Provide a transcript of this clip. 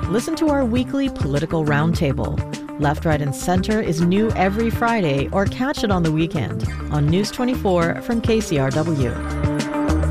Listen to our weekly political roundtable. Left, Right, and Center is new every Friday, or catch it on the weekend on News 24 from KCRW.